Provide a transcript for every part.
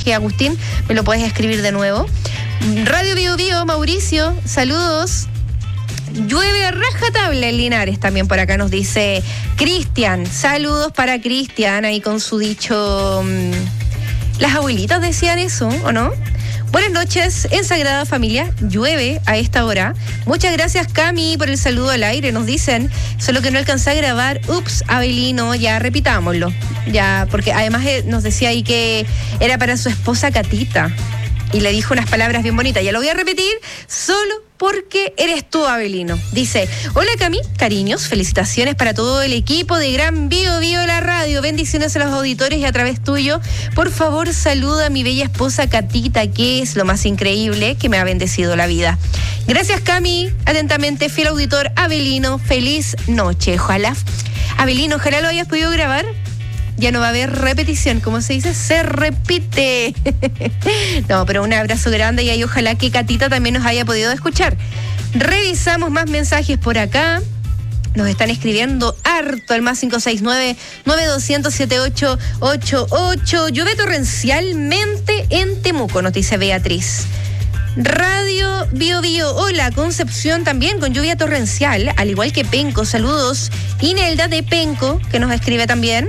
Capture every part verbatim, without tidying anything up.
mensaje, Agustín, me lo puedes escribir de nuevo. Radio Bio Bio, Mauricio, saludos. Llueve a rajatabla en Linares, también por acá nos dice Cristian. Saludos para Cristian, ahí con su dicho... Mmm, las abuelitas decían eso, ¿o no? Buenas noches, en Sagrada Familia, llueve a esta hora. Muchas gracias, Cami, por el saludo al aire, nos dicen. Solo que no alcancé a grabar. Ups, Abelino, ya repitámoslo. Ya, porque además nos decía ahí que era para su esposa Catita. Y le dijo unas palabras bien bonitas. Ya lo voy a repetir, solo porque eres tú, Abelino. Dice, hola Cami, cariños, felicitaciones para todo el equipo de Gran Bio Bio la radio. Bendiciones a los auditores y a través tuyo. Por favor, saluda a mi bella esposa Catita, que es lo más increíble que me ha bendecido la vida. Gracias, Cami. Atentamente, fiel auditor Abelino. Feliz noche. Ojalá, Abelino, ojalá lo hayas podido grabar. Ya no va a haber repetición, como se dice, se repite. No, pero un abrazo grande y ahí ojalá que Catita también nos haya podido escuchar. Revisamos más mensajes por acá. Nos están escribiendo harto al más cinco seis nueve, nueve dos cero cero, siete ocho ocho ocho. Llueve torrencialmente en Temuco, nos dice Beatriz. Radio Bio Bio, hola, Concepción también con lluvia torrencial, al igual que Penco, saludos. Inelda de Penco, que nos escribe también.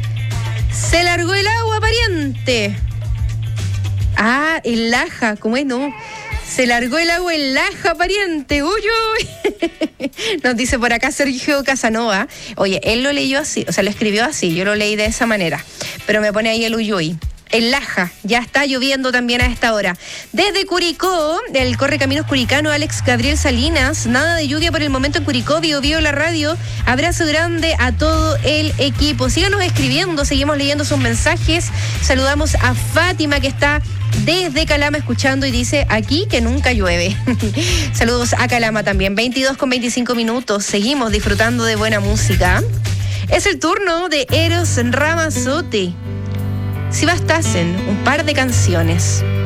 Se largó el agua, pariente. Ah, el Laja, ¿cómo es? No. Se largó el agua en Laja, pariente. Uy, uy. Nos dice por acá Sergio Casanova. Oye, él lo leyó así, o sea, lo escribió así. Yo lo leí de esa manera. Pero me pone ahí el uyuy. En Laja, ya está lloviendo también a esta hora. Desde Curicó, del Correcaminos Curicano, Alex Gabriel Salinas. Nada de lluvia por el momento en Curicó, Bio Bio la radio. Abrazo grande a todo el equipo. Síganos escribiendo, seguimos leyendo sus mensajes. Saludamos a Fátima, que está desde Calama escuchando y dice aquí que nunca llueve. Saludos a Calama también. veintidós con veinticinco minutos. Seguimos disfrutando de buena música. Es el turno de Eros Ramazzotti. Si bastasen un par de canciones.